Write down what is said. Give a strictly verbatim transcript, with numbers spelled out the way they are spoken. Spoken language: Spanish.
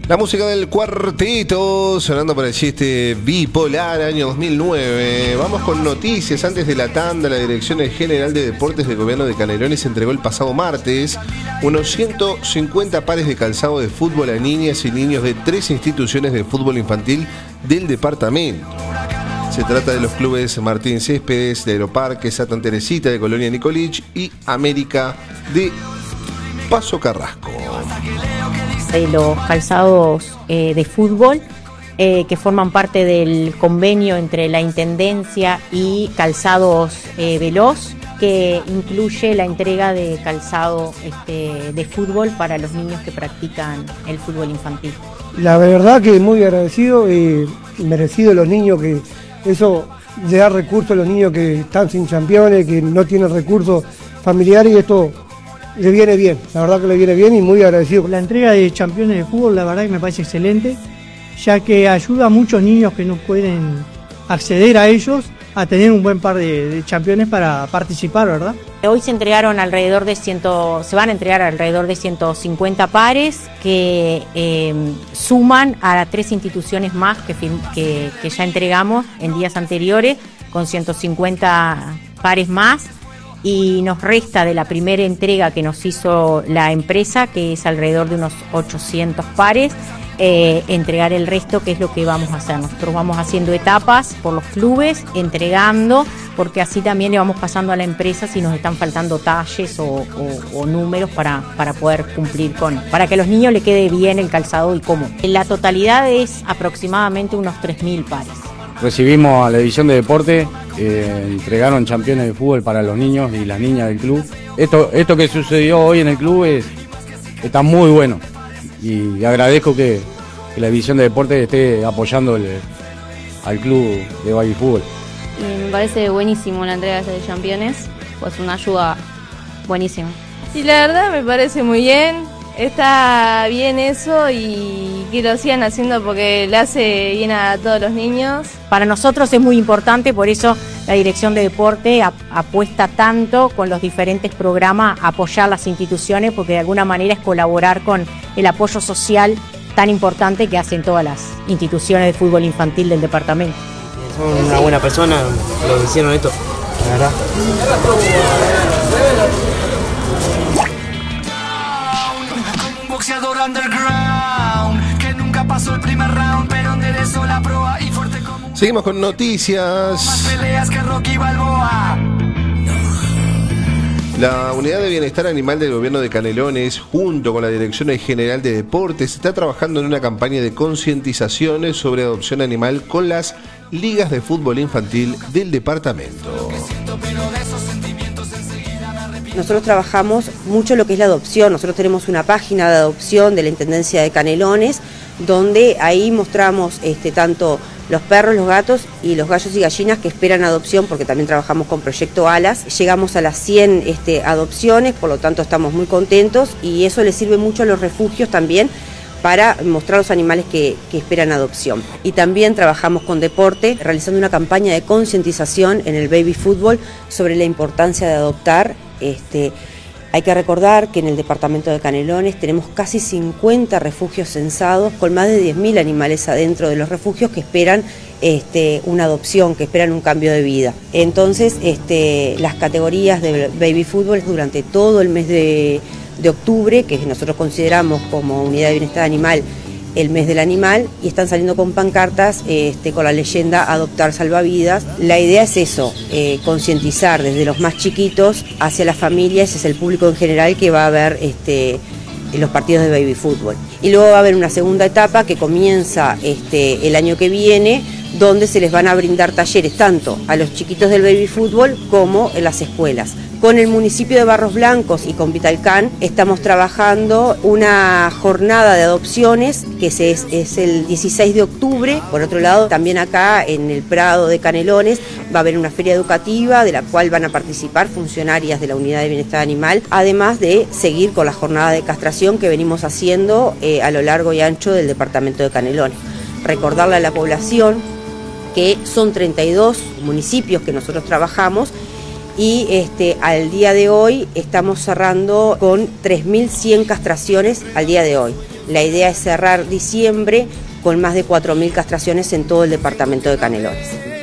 La música del Cuarteto sonando para el chiste bipolar año dos mil nueve. Vamos con noticias. Antes de la tanda, la Dirección General de Deportes del Gobierno de Canelones entregó el pasado martes unos ciento cincuenta pares de calzado de fútbol a niñas y niños de tres instituciones de fútbol infantil del departamento. Se trata de los clubes Martín Céspedes de Aeroparque, Santa Teresita de Colonia Nicolich y América de Paso Carrasco. De los calzados eh, de fútbol eh, que forman parte del convenio entre la Intendencia y Calzados eh, Veloz, que incluye la entrega de calzado este, de fútbol para los niños que practican el fútbol infantil. La verdad que muy agradecido y merecido los niños, que eso le da recursos a los niños que están sin campeones, que no tienen recursos familiares, y esto le viene bien, la verdad que le viene bien y muy agradecido. La entrega de campeones de fútbol, la verdad que me parece excelente, ya que ayuda a muchos niños que no pueden acceder a ellos a tener un buen par de, de campeones para participar, ¿verdad? Hoy se entregaron alrededor de cien, se van a entregar alrededor de ciento cincuenta pares que eh, suman a tres instituciones más que, que, que ya entregamos en días anteriores, con ciento cincuenta pares más. Y nos resta de la primera entrega que nos hizo la empresa, que es alrededor de unos ochocientos pares, eh, entregar el resto, que es lo que vamos a hacer. Nosotros vamos haciendo etapas por los clubes, entregando, porque así también le vamos pasando a la empresa si nos están faltando talles o, o, o números para, para poder cumplir con, para que a los niños le quede bien el calzado y cómodo. La totalidad es aproximadamente unos tres mil pares. Recibimos a la división de deporte, eh, entregaron campeones de fútbol para los niños y las niñas del club. Esto, esto que sucedió hoy en el club es, está muy bueno y agradezco que, que la división de deporte esté apoyando el, al club de baby fútbol. Y me parece buenísimo la entrega de campeones, pues una ayuda buenísima. Y la verdad me parece muy bien. Está bien eso y que lo sigan haciendo porque le hace bien a todos los niños. Para nosotros es muy importante, por eso la Dirección de Deporte ap apuesta tanto con los diferentes programas a apoyar las instituciones, porque de alguna manera es colaborar con el apoyo social tan importante que hacen todas las instituciones de fútbol infantil del departamento. Son una buena persona los que hicieron esto, la verdad. Seguimos con noticias. La Unidad de Bienestar Animal del Gobierno de Canelones, junto con la Dirección General de Deportes, está trabajando en una campaña de concientización sobre adopción animal con las ligas de fútbol infantil del departamento. Nosotros trabajamos mucho lo que es la adopción. Nosotros tenemos una página de adopción de la Intendencia de Canelones, donde ahí mostramos este, tanto los perros, los gatos y los gallos y gallinas que esperan adopción, porque también trabajamos con Proyecto Alas. Llegamos a las cien este, adopciones, por lo tanto estamos muy contentos y eso les sirve mucho a los refugios también para mostrar los animales que, que esperan adopción. Y también trabajamos con deporte, realizando una campaña de concientización en el baby fútbol sobre la importancia de adoptar. Este, hay que recordar que en el departamento de Canelones tenemos casi cincuenta refugios censados con más de diez mil animales adentro de los refugios que esperan este, una adopción, que esperan un cambio de vida. Entonces, este, las categorías de baby fútbol durante todo el mes de, de octubre, que nosotros consideramos como Unidad de Bienestar Animal el mes del animal, y están saliendo con pancartas este, con la leyenda Adoptar Salvavidas. La idea es eso, eh, concientizar desde los más chiquitos hacia las familias, es el público en general que va a ver este, los partidos de baby fútbol. Y luego va a haber una segunda etapa que comienza este, el año que viene, donde se les van a brindar talleres tanto a los chiquitos del baby fútbol como en las escuelas. Con el municipio de Barros Blancos y con Vitalcan estamos trabajando una jornada de adopciones que es, es el dieciséis de octubre. Por otro lado, también acá en el Prado de Canelones va a haber una feria educativa de la cual van a participar funcionarias de la Unidad de Bienestar Animal, además de seguir con la jornada de castración que venimos haciendo eh, a lo largo y ancho del departamento de Canelones. Recordarle a la población que son treinta y dos municipios que nosotros trabajamos y este, al día de hoy estamos cerrando con tres mil cien castraciones al día de hoy. La idea es cerrar diciembre con más de cuatro mil castraciones en todo el departamento de Canelones.